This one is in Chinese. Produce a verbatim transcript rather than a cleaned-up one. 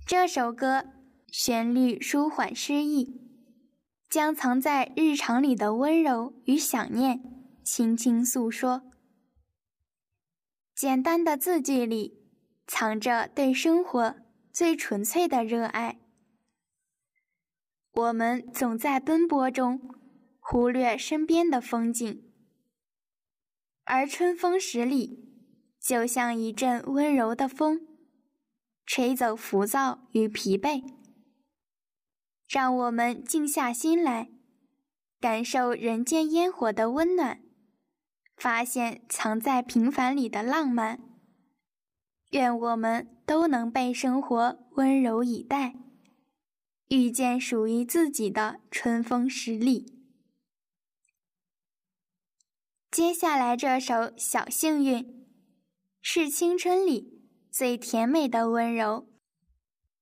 这首歌旋律舒缓诗意，将藏在日常里的温柔与想念轻轻诉说。简单的字句里藏着对生活最纯粹的热爱。我们总在奔波中忽略身边的风景，而春风十里就像一阵温柔的风，吹走浮躁与疲惫，让我们静下心来，感受人间烟火的温暖，发现藏在平凡里的浪漫。愿我们都能被生活温柔以待，遇见属于自己的春风十里。接下来这首《小幸运》是青春里最甜美的温柔。